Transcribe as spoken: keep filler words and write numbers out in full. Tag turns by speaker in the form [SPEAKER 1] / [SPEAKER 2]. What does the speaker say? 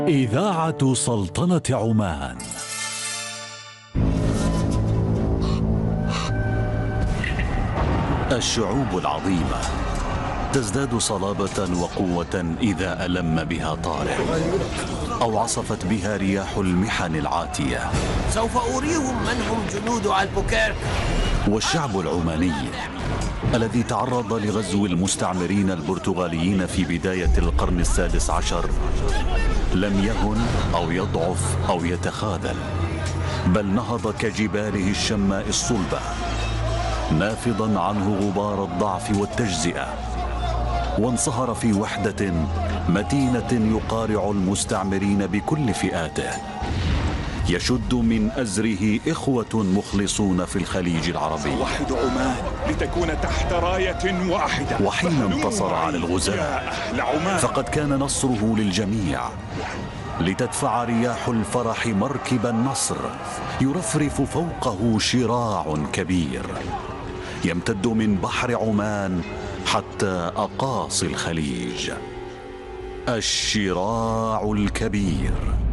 [SPEAKER 1] إذاعة سلطنة عمان. الشعوب العظيمة تزداد صلابة وقوة إذا ألم بها طارئ أو عصفت بها رياح المحن العاتية.
[SPEAKER 2] سوف أريهم من هم جنود البوكيرك.
[SPEAKER 1] والشعب العماني الذي تعرض لغزو المستعمرين البرتغاليين في بداية القرن السادس عشر لم يهن أو يضعف أو يتخاذل، بل نهض كجباله الشماء الصلبة، نافضا عنه غبار الضعف والتجزئة، وانصهر في وحدة متينة يقارع المستعمرين بكل فئاته، يشد من أزره إخوة مخلصون في الخليج العربي.
[SPEAKER 3] وحد عمان لتكون تحت راية واحدة.
[SPEAKER 1] وحين انتصر على الغزاة فقد كان نصره للجميع، لتدفع رياح الفرح مركب النصر يرفرف فوقه شراع كبير يمتد من بحر عمان حتى أقاصي الخليج. الشراع الكبير.